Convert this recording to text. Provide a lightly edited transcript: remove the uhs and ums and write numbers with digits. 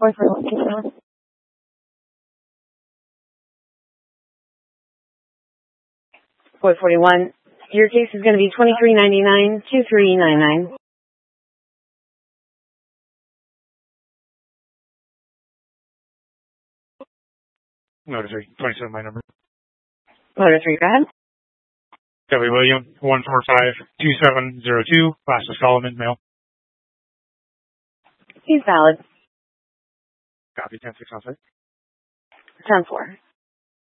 441. Your case is going to be 2399-2399. Motor 3, 27, my number. Motor 3, go ahead. W. William, 145-2702, last of Solomon, male. He's valid. Copy, 10-6 on site. 10-4.